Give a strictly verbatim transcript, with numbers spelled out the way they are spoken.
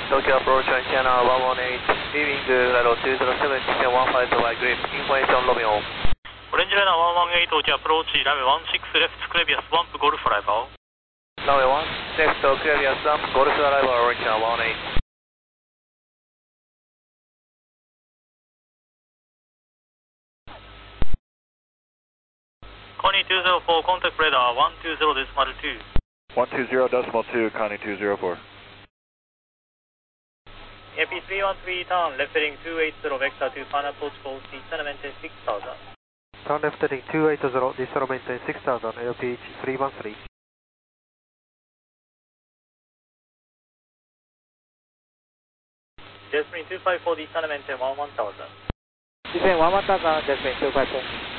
Tokyo approach on channel one one eight, leaving the level two zero seven, descend one five to Y grip, information Romeo. オレンジライナーワンワンエイト Tokyo approach, runway one six left, Clevius one Golf arrival. Runway one six to Clevius one, Golf arrival, orange channel one one eight. Connie two zero four, contact radar one two zero decimal two. one two zero decimal two, Connie two zero four. A P three one three, turn left heading two eight zero, vector to final approach for descent six thousand. Turn left heading two eight zero, descent maintain six thousand, L P H three one three. Jasmine two five four, descent maintain one one thousand. Descend one one thousand, Jasmine two five four.